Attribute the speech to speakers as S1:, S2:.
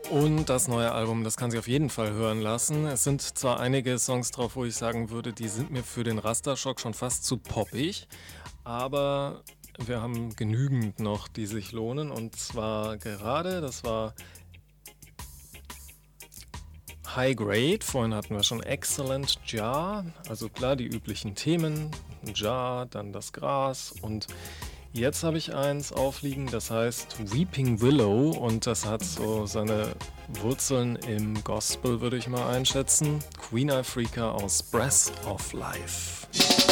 S1: Und das neue Album, das kann sich auf jeden Fall hören lassen. Es sind zwar einige Songs drauf, wo ich sagen würde, die sind mir für den Rasterschock schon fast zu poppig, aber wir haben genügend noch, die sich lohnen. Und zwar gerade, das war High Grade, vorhin hatten wir schon Excellent Jar, also klar die üblichen Themen, Jar, dann das Gras und jetzt habe ich eins aufliegen, das heißt Weeping Willow und das hat so seine Wurzeln im Gospel, würde ich mal einschätzen. Queen Ifrica aus Breath of Life.